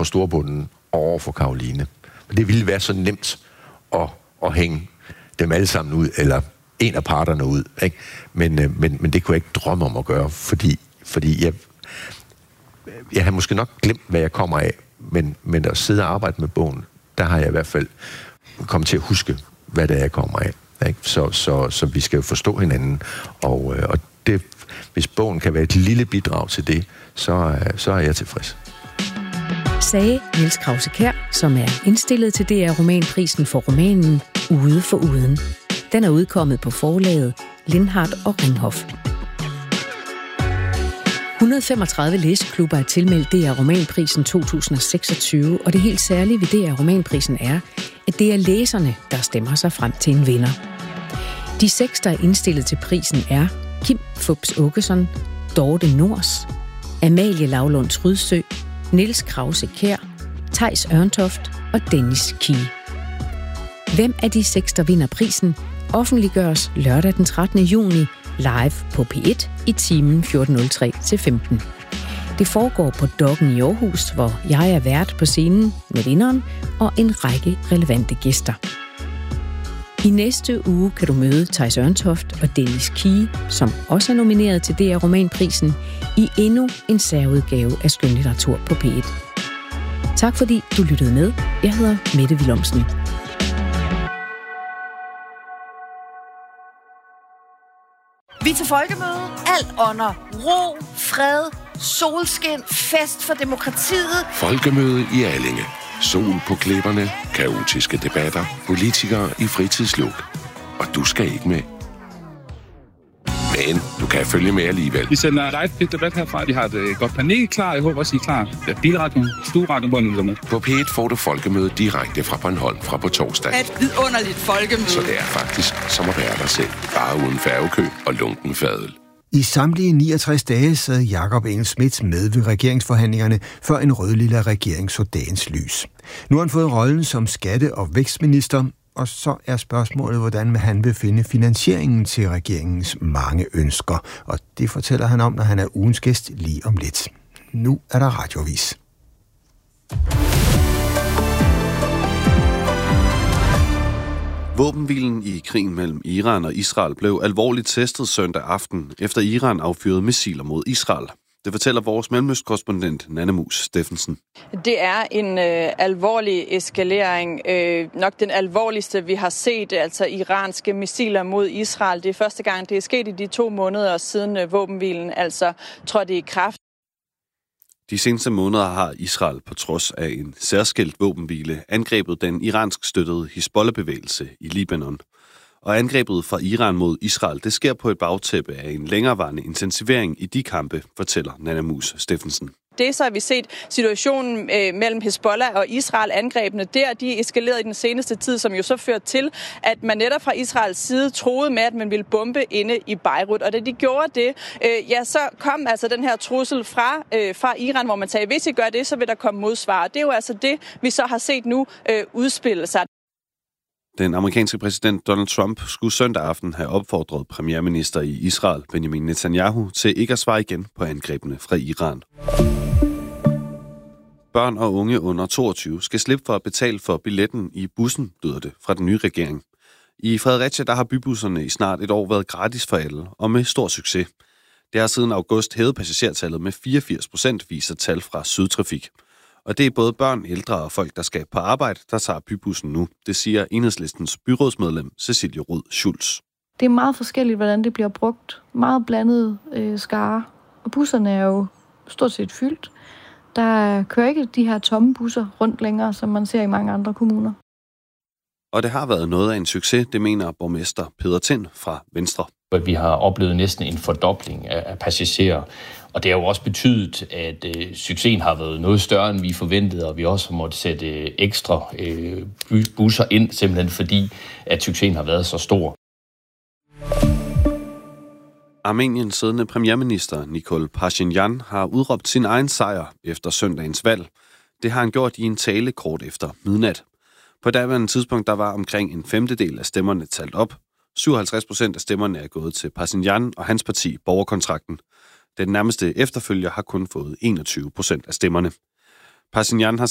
for storbunden og over for Caroline. Det ville være så nemt at hænge dem alle sammen ud, eller en af parterne ud, ikke? Men det kunne jeg ikke drømme om at gøre, fordi jeg har måske nok glemt, hvad jeg kommer af, men at sidde og arbejde med bogen, der har jeg i hvert fald kommet til at huske, hvad det er, jeg kommer af. Ikke? Så vi skal jo forstå hinanden, og det, hvis bogen kan være et lille bidrag til det, så er jeg tilfreds. Sagde Niels Krause-Kjær, som er indstillet til DR Romanprisen for romanen Ude for Uden. Den er udkommet på forlaget Lindhardt og Ringhof. 135 læseklubber er tilmeldt DR Romanprisen 2026, og det helt særlige ved DR Romanprisen er, at det er læserne, der stemmer sig frem til en vinder. De 6, der er indstillet til prisen, er Kim Fupz Aakeson, Dorte Nors, Amalie Lavlunds Rydsø, Niels Krause-Kjær, Theis Ørntoft og Dennis Kie. Hvem af de 6, der vinder prisen, offentliggøres lørdag den 13. juni live på P1 i timen 14.03-15. Det foregår på Dokken i Aarhus, hvor jeg er vært på scenen med vinderen og en række relevante gæster. I næste uge kan du møde Theis Ørntoft og Dennis Kie, som også er nomineret til DR Romanprisen, i endnu en særudgave af skønlitteratur på P1. Tak fordi du lyttede med. Jeg hedder Mette Willumsen. Vi er til folkemøde. Alt under ro, fred, solskin, fest for demokratiet. Folkemøde i Allinge. Sol på klipperne, kaotiske debatter, politikere i fritidsluk. Og du skal ikke med. Men du kan følge med alligevel. Vi sender live debat herfra. Vi har et godt panel klar. Jeg håber også, I er klar. Bilradioen, stueradioen, hvor nu med. På P1 får du folkemøde direkte fra Bornholm fra på torsdag. Et vidunderligt folkemøde. Så det er faktisk som at være dig selv. Bare uden færgekø og lunken fadøl. I samtlige 69 dage sad Jakob Engel-Schmidt med ved regeringsforhandlingerne, før en rød-lilla regering så dagens lys. Nu har han fået rollen som skatte- og vækstminister, og så er spørgsmålet, hvordan han vil finde finansieringen til regeringens mange ønsker. Og det fortæller han om, når han er ugens gæst lige om lidt. Nu er der radioavis. Våbenhvilen i krigen mellem Iran og Israel blev alvorligt testet søndag aften, efter Iran affyrede missiler mod Israel. Det fortæller vores mellemøstkorrespondent Nanne Mus Steffensen. Det er en alvorlig eskalering. Nok den alvorligste, vi har set, altså iranske missiler mod Israel. Det er første gang, det er sket i de 2 måneder siden våbenhvilen altså trådte i kraft. De seneste måneder har Israel på trods af en særskilt våbenhvile angrebet den iransk støttede Hizbollah-bevægelse i Libanon. Og angrebet fra Iran mod Israel, det sker på et bagtæppe af en længerevarende intensivering i de kampe, fortæller Nanne Mus Steffensen. Det så har vi set situationen mellem Hizbollah og Israel, angrebene der, de eskalerede i den seneste tid, som jo så førte til, at man netop fra Israels side troede med, at man ville bombe inde i Beirut. Og da de gjorde det, så kom altså den her trussel fra Iran, hvor man sagde, hvis I gør det, så vil der komme modsvar. Det er jo altså det, vi så har set nu udspille sig. Den amerikanske præsident Donald Trump skulle søndag aften have opfordret premierminister i Israel, Benjamin Netanyahu, til ikke at svare igen på angrebene fra Iran. Børn og unge under 22 skal slippe for at betale for billetten i bussen, lyder det fra den nye regering. I Fredericia der har bybusserne i snart et år været gratis for alle, og med stor succes. Det har siden august hævet passagertallet med 84%, viser tal fra Sydtrafik. Og det er både børn, ældre og folk, der skal på arbejde, der tager bybussen nu. Det siger Enhedslistens byrådsmedlem Cecilie Rud Schulz. Det er meget forskelligt, hvordan det bliver brugt. Meget blandet skare. Og busserne er jo stort set fyldt. Der kører ikke de her tomme busser rundt længere, som man ser i mange andre kommuner. Og det har været noget af en succes, det mener borgmester Peder Tind fra Venstre. Vi har oplevet næsten en fordobling af passagerer, og det har jo også betydet, at succesen har været noget større, end vi forventede, og vi også har måttet sætte ekstra busser ind, simpelthen fordi, at succesen har været så stor. Armeniens siddende premierminister Nikol Pashinyan har udråbt sin egen sejr efter søndagens valg. Det har han gjort i en tale kort efter midnat. På daværende tidspunkt der var omkring en 1/5 af stemmerne talt op. 57% af stemmerne er gået til Pashinyan og hans parti Borgerkontrakten. Den nærmeste efterfølger har kun fået 21% af stemmerne. Pashinyan har